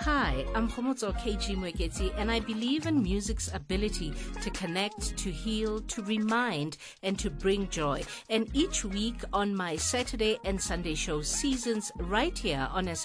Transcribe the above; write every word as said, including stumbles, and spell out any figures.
Hi, I'm Khomotso K G Mwekezi, and I believe in music's ability to connect, to heal, to remind, and to bring joy. And each week on my Saturday and Sunday show seasons right here on S